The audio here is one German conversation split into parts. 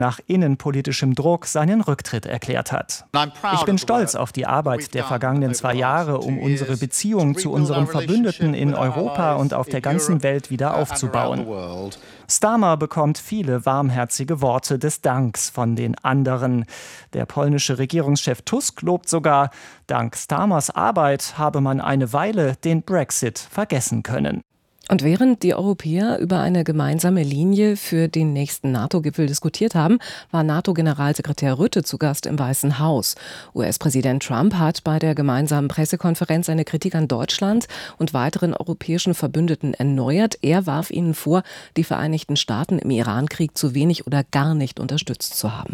nach innenpolitischem Druck seinen Rücktritt erklärt hat. Ich bin stolz auf die Arbeit der vergangenen 2 Jahre, um unsere Beziehung zu unseren Verbündeten in Europa und auf der ganzen Welt wieder aufzubauen. Starmer bekommt viele warmherzige Worte des Danks von den anderen. Der polnische Regierungschef Tusk lobt sogar, dank Starmers Arbeit habe man eine Weile den Brexit vergessen können. Und während die Europäer über eine gemeinsame Linie für den nächsten NATO-Gipfel diskutiert haben, war NATO-Generalsekretär Rutte zu Gast im Weißen Haus. US-Präsident Trump hat bei der gemeinsamen Pressekonferenz seine Kritik an Deutschland und weiteren europäischen Verbündeten erneuert. Er warf ihnen vor, die Vereinigten Staaten im Iran-Krieg zu wenig oder gar nicht unterstützt zu haben.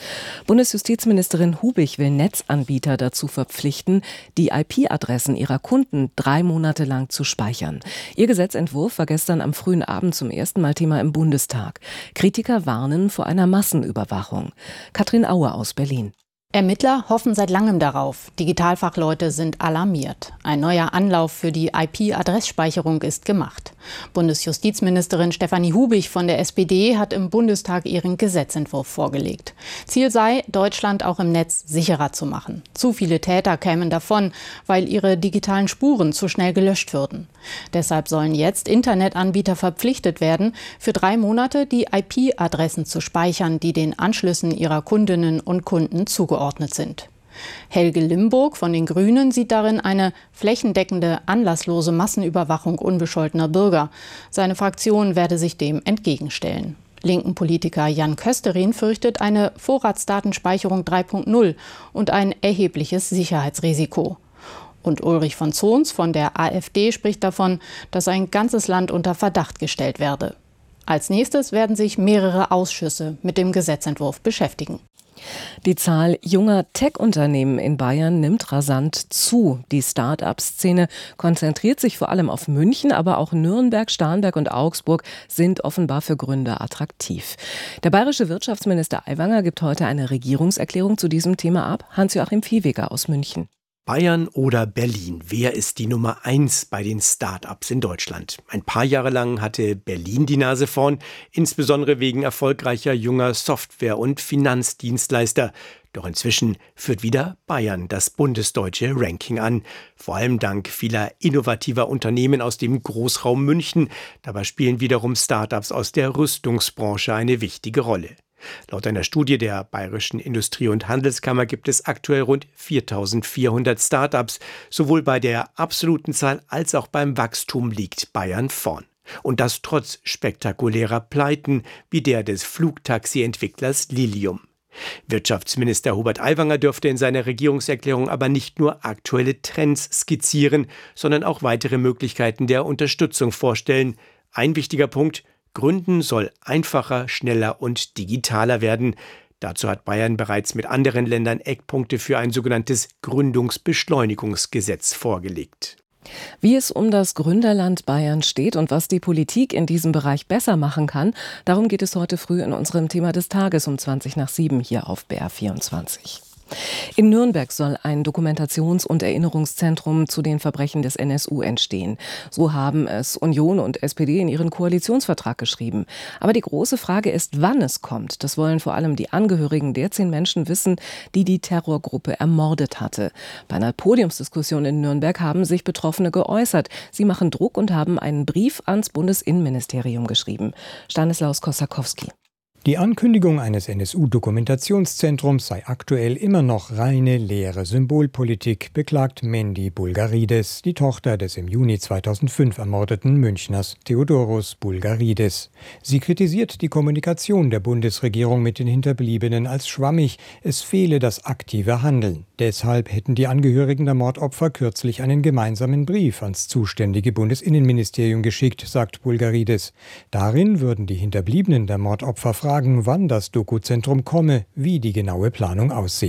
Bundesjustizministerin Hubig will Netzanbieter dazu verpflichten, die IP-Adressen ihrer Kunden 3 Monate lang zu speichern. Ihr Gesetzentwurf war gestern am frühen Abend zum ersten Mal Thema im Bundestag. Kritiker warnen vor einer Massenüberwachung. Katrin Auer aus Berlin. Ermittler hoffen seit langem darauf. Digitalfachleute sind alarmiert. Ein neuer Anlauf für die IP-Adressspeicherung ist gemacht. Bundesjustizministerin Stefanie Hubig von der SPD hat im Bundestag ihren Gesetzentwurf vorgelegt. Ziel sei, Deutschland auch im Netz sicherer zu machen. Zu viele Täter kämen davon, weil ihre digitalen Spuren zu schnell gelöscht würden. Deshalb sollen jetzt Internetanbieter verpflichtet werden, für 3 Monate die IP-Adressen zu speichern, die den Anschlüssen ihrer Kundinnen und Kunden zugeordnet sind. Helge Limburg von den Grünen sieht darin eine flächendeckende, anlasslose Massenüberwachung unbescholtener Bürger. Seine Fraktion werde sich dem entgegenstellen. Linken Politiker Jan Kösterin fürchtet eine Vorratsdatenspeicherung 3.0 und ein erhebliches Sicherheitsrisiko. Und Ulrich von Zons von der AfD spricht davon, dass ein ganzes Land unter Verdacht gestellt werde. Als nächstes werden sich mehrere Ausschüsse mit dem Gesetzentwurf beschäftigen. Die Zahl junger Tech-Unternehmen in Bayern nimmt rasant zu. Die Start-up-Szene konzentriert sich vor allem auf München, aber auch Nürnberg, Starnberg und Augsburg sind offenbar für Gründer attraktiv. Der bayerische Wirtschaftsminister Aiwanger gibt heute eine Regierungserklärung zu diesem Thema ab. Hans-Joachim Viehweger aus München. Bayern oder Berlin? Wer ist die Nummer 1 bei den Start-ups in Deutschland? Ein paar Jahre lang hatte Berlin die Nase vorn, insbesondere wegen erfolgreicher junger Software- und Finanzdienstleister. Doch inzwischen führt wieder Bayern das bundesdeutsche Ranking an. Vor allem dank vieler innovativer Unternehmen aus dem Großraum München. Dabei spielen wiederum Start-ups aus der Rüstungsbranche eine wichtige Rolle. Laut einer Studie der Bayerischen Industrie- und Handelskammer gibt es aktuell rund 4.400 Start-ups. Sowohl bei der absoluten Zahl als auch beim Wachstum liegt Bayern vorn. Und das trotz spektakulärer Pleiten wie der des Flugtaxi-Entwicklers Lilium. Wirtschaftsminister Hubert Aiwanger dürfte in seiner Regierungserklärung aber nicht nur aktuelle Trends skizzieren, sondern auch weitere Möglichkeiten der Unterstützung vorstellen. Ein wichtiger Punkt: Gründen soll einfacher, schneller und digitaler werden. Dazu hat Bayern bereits mit anderen Ländern Eckpunkte für ein sogenanntes Gründungsbeschleunigungsgesetz vorgelegt. Wie es um das Gründerland Bayern steht und was die Politik in diesem Bereich besser machen kann, darum geht es heute früh in unserem Thema des Tages um 7:20 hier auf BR24. In Nürnberg soll ein Dokumentations- und Erinnerungszentrum zu den Verbrechen des NSU entstehen. So haben es Union und SPD in ihren Koalitionsvertrag geschrieben. Aber die große Frage ist, wann es kommt. Das wollen vor allem die Angehörigen der 10 Menschen wissen, die die Terrorgruppe ermordet hatte. Bei einer Podiumsdiskussion in Nürnberg haben sich Betroffene geäußert. Sie machen Druck und haben einen Brief ans Bundesinnenministerium geschrieben. Stanislaus Kosakowski. Die Ankündigung eines NSU-Dokumentationszentrums sei aktuell immer noch reine leere Symbolpolitik, beklagt Mendi Bulgarides, die Tochter des im Juni 2005 ermordeten Münchners Theodoros Bulgarides. Sie kritisiert die Kommunikation der Bundesregierung mit den Hinterbliebenen als schwammig. Es fehle das aktive Handeln. Deshalb hätten die Angehörigen der Mordopfer kürzlich einen gemeinsamen Brief ans zuständige Bundesinnenministerium geschickt, sagt Bulgarides. Darin würden die Hinterbliebenen der Mordopfer fragen, wann das Dokuzentrum komme, wie die genaue Planung aussehe.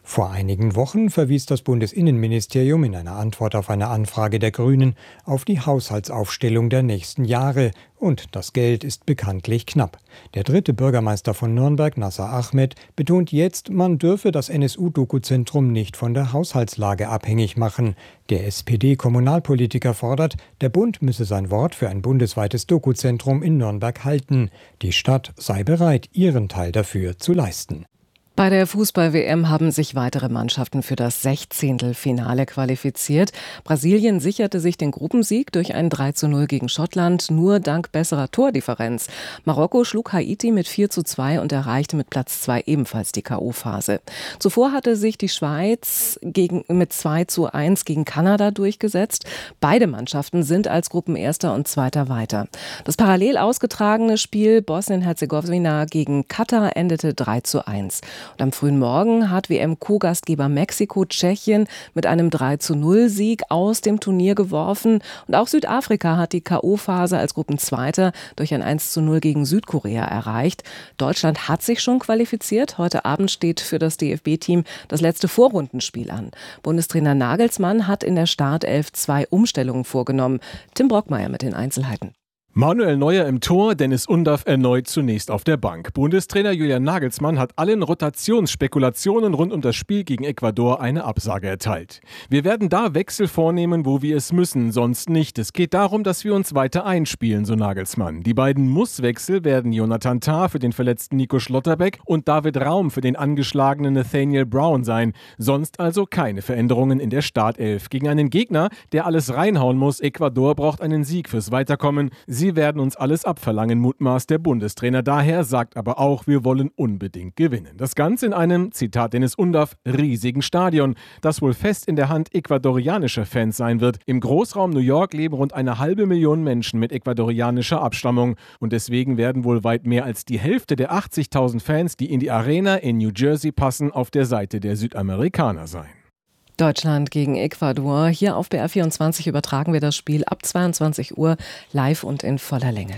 Vor einigen Wochen verwies das Bundesinnenministerium in einer Antwort auf eine Anfrage der Grünen auf die Haushaltsaufstellung der nächsten Jahre. Und das Geld ist bekanntlich knapp. Der dritte Bürgermeister von Nürnberg, Nasser Ahmed, betont jetzt, man dürfe das NSU-Doku-Zentrum nicht von der Haushaltslage abhängig machen. Der SPD-Kommunalpolitiker fordert, der Bund müsse sein Wort für ein bundesweites Doku-Zentrum in Nürnberg halten. Die Stadt sei bereit, ihren Teil dafür zu leisten. Bei der Fußball-WM haben sich weitere Mannschaften für das 16. Finale qualifiziert. Brasilien sicherte sich den Gruppensieg durch ein 3:0 gegen Schottland, nur dank besserer Tordifferenz. Marokko schlug Haiti mit 4:2 und erreichte mit Platz 2 ebenfalls die K.O.-Phase. Zuvor hatte sich die Schweiz mit 2:1 gegen Kanada durchgesetzt. Beide Mannschaften sind als Gruppenerster und Zweiter weiter. Das parallel ausgetragene Spiel Bosnien-Herzegowina gegen Katar endete 3:1. Und am frühen Morgen hat WM-Co-Gastgeber Mexiko Tschechien mit einem 3:0-Sieg aus dem Turnier geworfen. Und auch Südafrika hat die K.O.-Phase als Gruppenzweiter durch ein 1:0 gegen Südkorea erreicht. Deutschland hat sich schon qualifiziert. Heute Abend steht für das DFB-Team das letzte Vorrundenspiel an. Bundestrainer Nagelsmann hat in der Startelf 2 Umstellungen vorgenommen. Tim Brockmeier mit den Einzelheiten. Manuel Neuer im Tor, Dennis Undaff erneut zunächst auf der Bank. Bundestrainer Julian Nagelsmann hat allen Rotationsspekulationen rund um das Spiel gegen Ecuador eine Absage erteilt. Wir werden da Wechsel vornehmen, wo wir es müssen, sonst nicht. Es geht darum, dass wir uns weiter einspielen, so Nagelsmann. Die beiden Muss-Wechsel werden Jonathan Tah für den verletzten Nico Schlotterbeck und David Raum für den angeschlagenen Nathaniel Brown sein. Sonst also keine Veränderungen in der Startelf. Gegen einen Gegner, der alles reinhauen muss. Ecuador braucht einen Sieg fürs Weiterkommen. Sie werden uns alles abverlangen, mutmaßt der Bundestrainer daher, sagt aber auch, wir wollen unbedingt gewinnen. Das Ganze in einem, Zitat Dennis Undaff, riesigen Stadion, das wohl fest in der Hand ecuadorianischer Fans sein wird. Im Großraum New York leben rund 500.000 Menschen mit ecuadorianischer Abstammung. Und deswegen werden wohl weit mehr als die Hälfte der 80.000 Fans, die in die Arena in New Jersey passen, auf der Seite der Südamerikaner sein. Deutschland gegen Ecuador. Hier auf BR24 übertragen wir das Spiel ab 22 Uhr live und in voller Länge.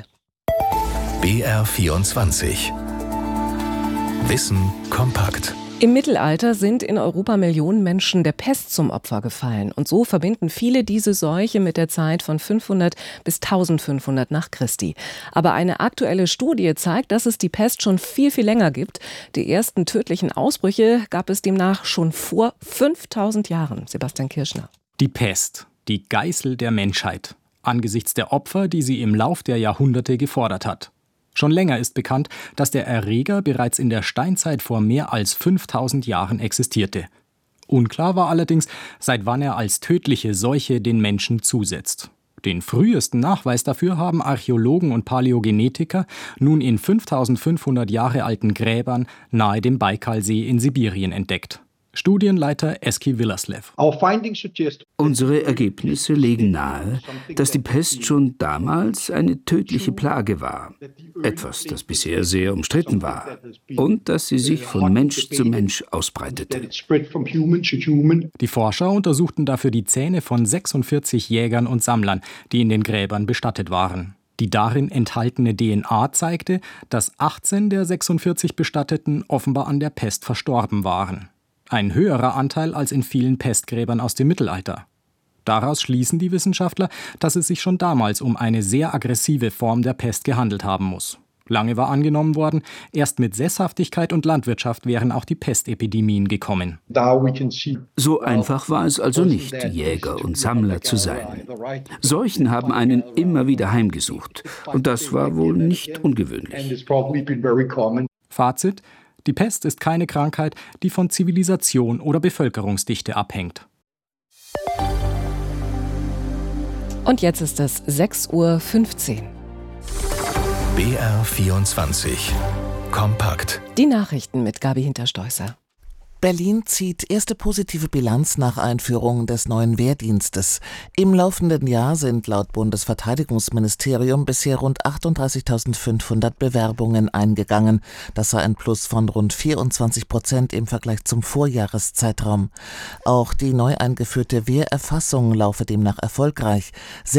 BR24 Wissen kompakt. Im Mittelalter sind in Europa Millionen Menschen der Pest zum Opfer gefallen. Und so verbinden viele diese Seuche mit der Zeit von 500 bis 1500 nach Christi. Aber eine aktuelle Studie zeigt, dass es die Pest schon viel, viel länger gibt. Die ersten tödlichen Ausbrüche gab es demnach schon vor 5000 Jahren. Sebastian Kirschner. Die Pest, die Geißel der Menschheit, angesichts der Opfer, die sie im Lauf der Jahrhunderte gefordert hat. Schon länger ist bekannt, dass der Erreger bereits in der Steinzeit vor mehr als 5000 Jahren existierte. Unklar war allerdings, seit wann er als tödliche Seuche den Menschen zusetzt. Den frühesten Nachweis dafür haben Archäologen und Paläogenetiker nun in 5500 Jahre alten Gräbern nahe dem Baikalsee in Sibirien entdeckt. Studienleiter Eski Willerslev. Unsere Ergebnisse legen nahe, dass die Pest schon damals eine tödliche Plage war. Etwas, das bisher sehr umstritten war. Und dass sie sich von Mensch zu Mensch ausbreitete. Die Forscher untersuchten dafür die Zähne von 46 Jägern und Sammlern, die in den Gräbern bestattet waren. Die darin enthaltene DNA zeigte, dass 18 der 46 Bestatteten offenbar an der Pest verstorben waren. Ein höherer Anteil als in vielen Pestgräbern aus dem Mittelalter. Daraus schließen die Wissenschaftler, dass es sich schon damals um eine sehr aggressive Form der Pest gehandelt haben muss. Lange war angenommen worden, erst mit Sesshaftigkeit und Landwirtschaft wären auch die Pestepidemien gekommen. So einfach war es also nicht, Jäger und Sammler zu sein. Seuchen haben einen immer wieder heimgesucht. Und das war wohl nicht ungewöhnlich. Fazit: Die Pest ist keine Krankheit, die von Zivilisation oder Bevölkerungsdichte abhängt. Und jetzt ist es 6:15 Uhr. BR24 kompakt. Die Nachrichten mit Gabi Hinterstoißer. Berlin zieht erste positive Bilanz nach Einführung des neuen Wehrdienstes. Im laufenden Jahr sind laut Bundesverteidigungsministerium bisher rund 38.500 Bewerbungen eingegangen. Das sei ein Plus von rund 24% im Vergleich zum Vorjahreszeitraum. Auch die neu eingeführte Wehrerfassung laufe demnach erfolgreich.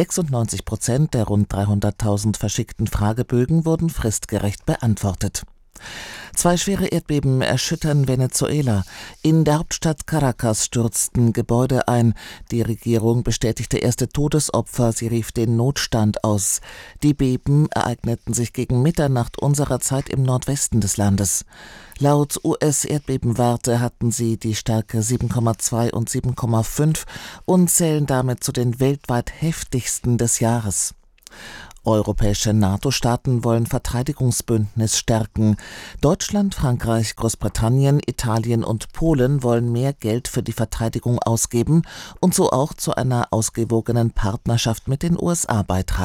96% der rund 300.000 verschickten Fragebögen wurden fristgerecht beantwortet. 2 schwere Erdbeben erschüttern Venezuela. In der Hauptstadt Caracas stürzten Gebäude ein. Die Regierung bestätigte erste Todesopfer. Sie rief den Notstand aus. Die Beben ereigneten sich gegen Mitternacht unserer Zeit im Nordwesten des Landes. Laut US-Erdbebenwarte hatten sie die Stärke 7,2 und 7,5 und zählen damit zu den weltweit heftigsten des Jahres. Europäische NATO-Staaten wollen Verteidigungsbündnis stärken. Deutschland, Frankreich, Großbritannien, Italien und Polen wollen mehr Geld für die Verteidigung ausgeben und so auch zu einer ausgewogenen Partnerschaft mit den USA beitragen.